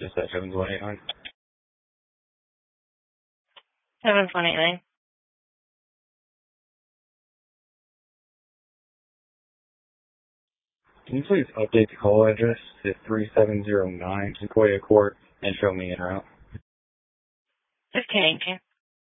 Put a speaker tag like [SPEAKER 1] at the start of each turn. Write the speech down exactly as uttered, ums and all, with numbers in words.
[SPEAKER 1] Just that seven one eight nine.
[SPEAKER 2] seven one eight nine.
[SPEAKER 1] Can you please update the call address to three seven zero nine Sequoia Court and show me en route?
[SPEAKER 2] Okay, okay.